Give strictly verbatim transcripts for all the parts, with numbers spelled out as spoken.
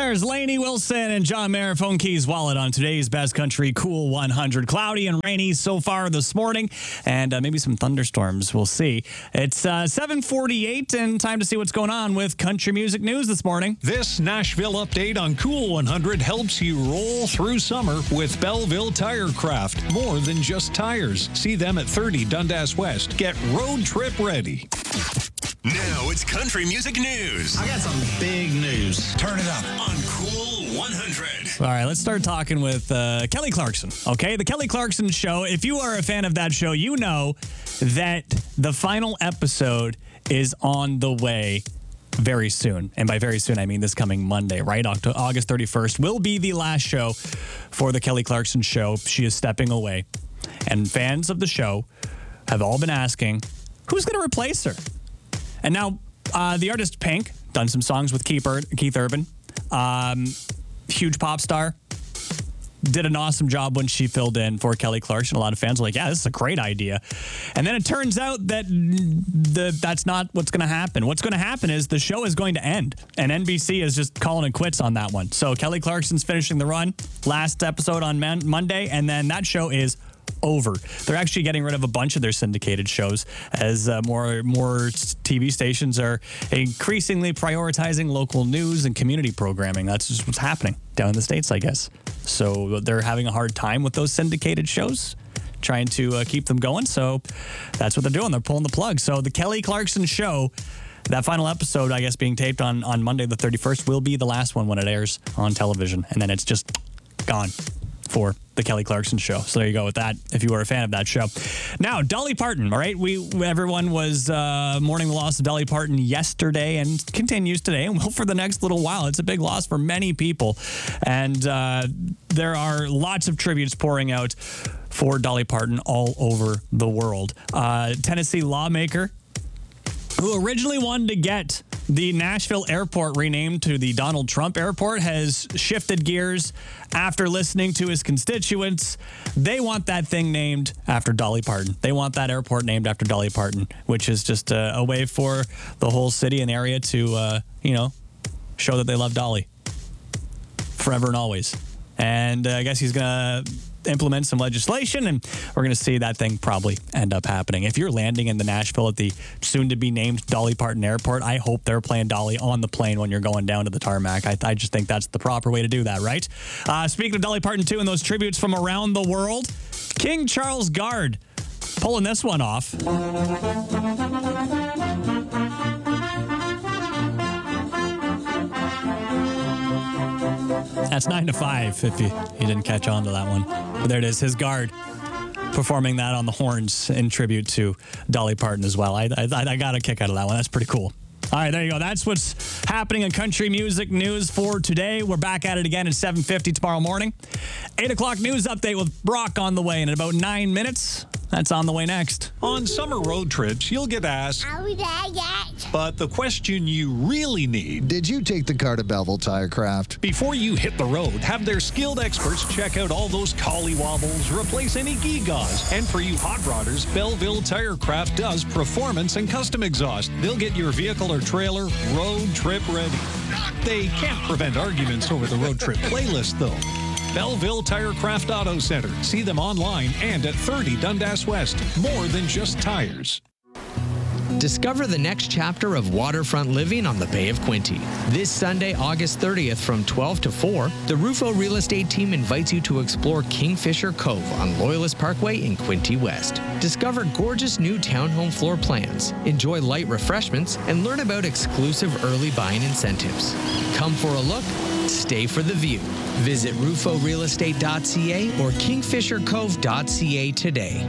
There's Lainey Wilson and John Mayer, Phone Keys Wallet on today's Best Country Cool one hundred. Cloudy and rainy so far this morning, and uh, maybe some thunderstorms. We'll see. It's uh, seven forty-eight, and time to see what's going on with country music news this morning. This Nashville update on Cool one hundred helps you roll through summer with Belleville Tire Craft. More than just tires. See them at thirty Dundas West. Get road trip ready. Now it's country music news. I got some big news. Turn it up On Cool one hundred. All right, let's start talking with uh, Kelly Clarkson. Okay, the Kelly Clarkson Show. If you are a fan of that show, you know that the final episode is on the way very soon. And by very soon, I mean this coming Monday, right? October, August thirty-first will be the last show for the Kelly Clarkson Show. She is stepping away. And fans of the show have all been asking, who's going to replace her? And now, uh, the artist Pink, done some songs with Keith, Ur- Keith Urban, um, huge pop star, did an awesome job when she filled in for Kelly Clarkson. A lot of fans were like, yeah, this is a great idea. And then it turns out that the that's not what's going to happen. What's going to happen is the show is going to end, and N B C is just calling it quits on that one. So Kelly Clarkson's finishing the run, last episode on man- Monday, and then that show is over. They're actually getting rid of a bunch of their syndicated shows as uh, more more T V stations are increasingly prioritizing local news and community programming. That's just what's happening down in the States, I guess. So they're having a hard time with those syndicated shows, trying to uh, keep them going. So that's what they're doing. They're pulling the plug. So the Kelly Clarkson Show, that final episode, I guess, being taped on, on Monday the thirty-first, will be the last one when it airs on television. And then it's just gone for the Kelly Clarkson Show. So there you go with that, if you were a fan of that show. Now, Dolly Parton, all right? We Everyone was uh, mourning the loss of Dolly Parton yesterday and continues today and will for the next little while. It's a big loss for many people. And uh, there are lots of tributes pouring out for Dolly Parton all over the world. Uh, Tennessee lawmaker who originally wanted to get the Nashville airport renamed to the Donald Trump Airport has shifted gears after listening to his constituents. They want that thing named after Dolly Parton. They want that airport named after Dolly Parton, which is just a, a way for the whole city and area to, uh, you know, show that they love Dolly forever and always. And uh, I guess he's going to implement some legislation, and we're going to see that thing probably end up happening. If you're landing in the Nashville at the soon-to-be-named Dolly Parton Airport, I hope they're playing Dolly on the plane when you're going down to the tarmac. I, I just think that's the proper way to do that, right? Uh, speaking of Dolly Parton, too, and those tributes from around the world, King Charles Gard pulling this one off. That's nine to five, if you, you didn't catch on to that one. But there it is, his Gard performing that on the horns in tribute to Dolly Parton as well. I, I, I got a kick out of that one. That's pretty cool. All right, there you go. That's what's happening in country music news for today. We're back at it again at seven fifty tomorrow morning. eight o'clock news update with Brock on the way in about nine minutes. That's on the way next. On summer road trips, you'll get asked, Are we there yet? but the question you really need, Did you take the car to Belleville Tire Craft? before you hit the road, have their skilled experts check out all those collie wobbles, replace any gewgaws. And for you hot rodders, Belleville Tire Craft does performance and custom exhaust. They'll get your vehicle or trailer road trip ready. They can't prevent arguments over the road trip playlist, though. Belleville Tire Craft Auto Center. See them online and at thirty Dundas West. More than just tires. Discover the next chapter of waterfront living on the Bay of Quinte. This Sunday, August thirtieth from twelve to four, the Rufo Real Estate team invites you to explore Kingfisher Cove on Loyalist Parkway in Quinte West. Discover gorgeous new townhome floor plans, enjoy light refreshments, and learn about exclusive early buying incentives. Come for a look, stay for the view. Visit rufo real estate dot c a or kingfisher cove dot c a today.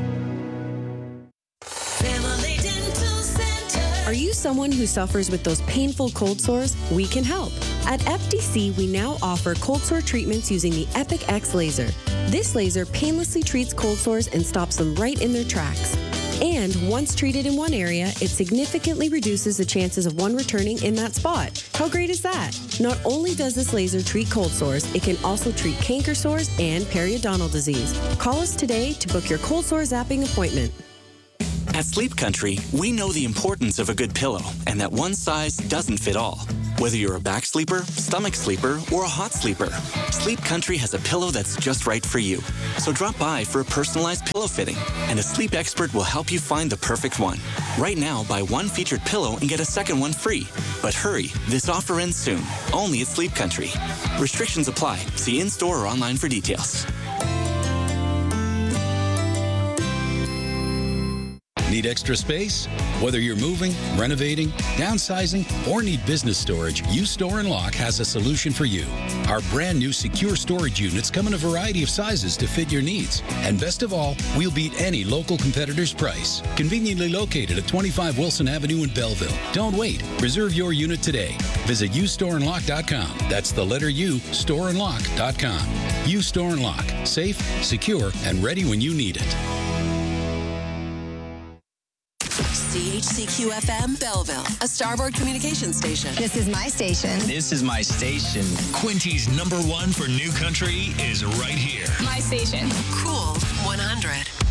Are you someone who suffers with those painful cold sores? We can help. At F D C, we now offer cold sore treatments using the Epic X laser. This laser painlessly treats cold sores and stops them right in their tracks. And once treated in one area, it significantly reduces the chances of one returning in that spot. How great is that? Not only does this laser treat cold sores, it can also treat canker sores and periodontal disease. Call us today to book your cold sore zapping appointment. At Sleep Country, we know the importance of a good pillow and that one size doesn't fit all. Whether you're a back sleeper, stomach sleeper, or a hot sleeper, Sleep Country has a pillow that's just right for you. So drop by for a personalized pillow fitting, and a sleep expert will help you find the perfect one. Right now, buy one featured pillow and get a second one free. But hurry, this offer ends soon, only at Sleep Country. Restrictions apply. See in-store or online for details. Need extra space? Whether you're moving, renovating, downsizing, or need business storage, U-Store and Lock has a solution for you. Our brand new secure storage units come in a variety of sizes to fit your needs. And best of all, we'll beat any local competitor's price. Conveniently located at twenty-five Wilson Avenue in Belleville. Don't wait. Reserve your unit today. Visit u store and lock dot com. That's the letter U, store and lock dot com. U-Store and Lock. Safe, secure, and ready when you need it. C H C Q F M Belleville, a Starboard Communications station. This is my station. This is my station. Quinty's number one for new country is right here. My station. Cool one hundred.